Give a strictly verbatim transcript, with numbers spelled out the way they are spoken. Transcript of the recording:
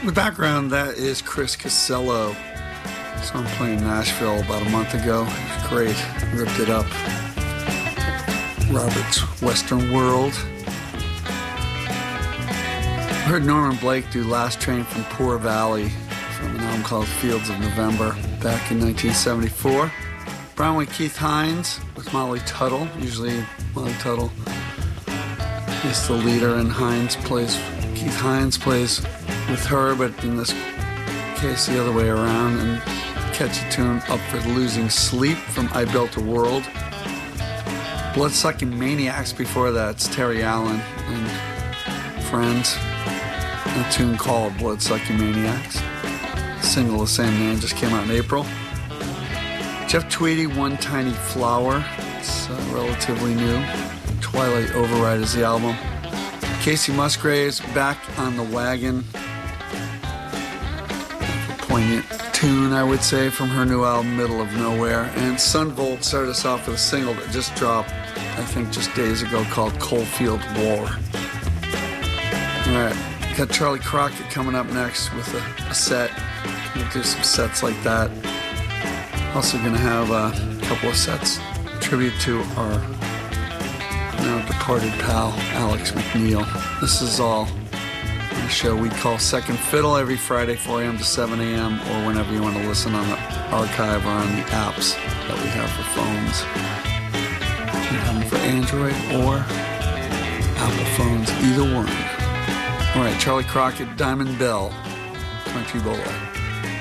In the background, that is Chris Casello. Saw him playing in Nashville about a month ago. It was great. Ripped it up. Robert's Western World. I heard Norman Blake do Last Train from Poor Valley from an album called Fields of November back in nineteen seventy-four. Brown with Keith Hines with Molly Tuttle. Usually Molly Tuttle is the leader and Hines plays, Keith Hines plays with her, but in this case the other way around. And catchy tune, Up for Losing Sleep from I Built a World. Bloodsucking Maniacs before that, it's Terry Allen and Friends. A tune called Bloodsucking Maniacs. The single the same name just came out in April. Jeff Tweedy, One Tiny Flower. It's uh, relatively new. Twilight Override is the album. Casey Musgraves, Back on the Wagon. A poignant tune, I would say, from her new album, Middle of Nowhere. And Sunvolt started us off with a single that just dropped, I think just days ago, called Coalfield War. Alright, got Charlie Crockett coming up next with a, a set. We'll do some sets like that. Also going to have a couple of sets tribute to our now departed pal, Alex McNeil. This is all on a show we call Second Fiddle every Friday, four a.m. to seven a.m. or whenever you want to listen on the archive or on the apps that we have for phones. You have them for Android or Apple phones, either one. All right, Charlie Crockett, Diamond Bell, Country Boy.